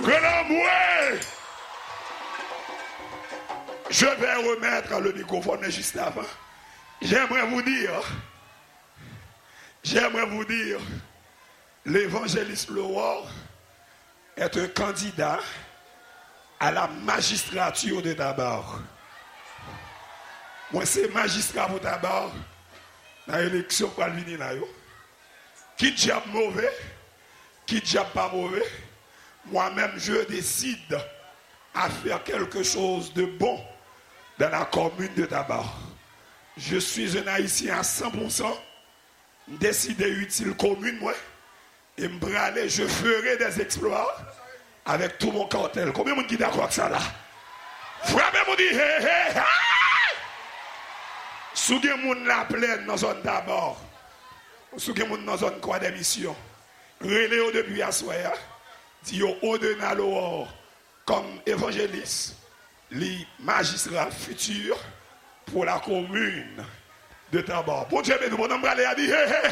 Je vais remettre le microphone juste avant. J'aimerais vous dire, l'évangéliste Lowell est un candidat à la magistrature de Tabar. Moi, c'est magistrat pour Tabar dans l'élection pour venir là. Qui diable mauvais, qui diable pas mauvais, moi-même je décide à faire quelque chose de bon dans la commune de Tabar. Je suis un Haïtien à 100%, décidé utile commune, moi, et je ferai des exploits avec tout mon cartel. Combien de monde qui est d'accord avec ça là? Frappez-moi, dit, hé, hé, hé! Si vous avez la plaine dans la zone d'abord, si vous avez dans la zone quoi d'émission, relais depuis à soir, dit au-delà l'or comme évangéliste, les magistrats futurs pour la commune de Tabar. Bon Dieu, nous allons aller à dire, hé, hé, hé!